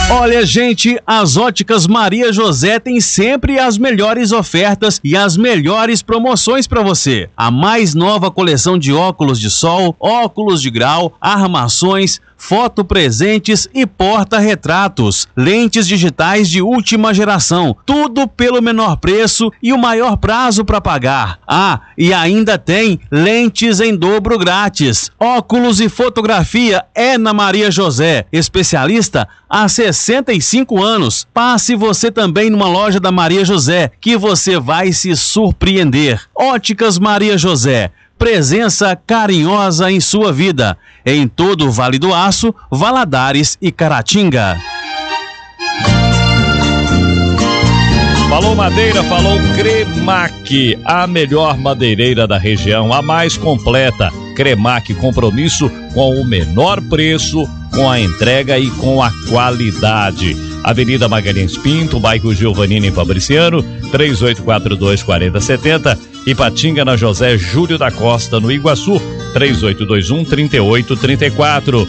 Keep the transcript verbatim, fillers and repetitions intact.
Olha, gente, as Óticas Maria José tem sempre as melhores ofertas e as melhores promoções para você. A mais nova coleção de óculos de sol, óculos de grau, armações, fotopresentes e porta-retratos, lentes digitais de última geração, tudo pelo menor preço e o maior prazo para pagar. Ah, e ainda tem lentes em dobro grátis. Óculos e fotografia é na Maria José, especialista há sessenta e cinco anos. Passe você também numa loja da Maria José, que você vai se surpreender. Óticas Maria José, presença carinhosa em sua vida, em todo o Vale do Aço, Valadares e Caratinga. Falou madeira, falou Cremac, a melhor madeireira da região, a mais completa. Cremac, compromisso com o menor preço, com a entrega e com a qualidade. Avenida Magalhães Pinto, bairro Giovanina em Fabriciano, três oito quatro dois, quatro zero sete zero. Ipatinga, na José Júlio da Costa, no Iguaçu, três oito dois um, três oito três quatro.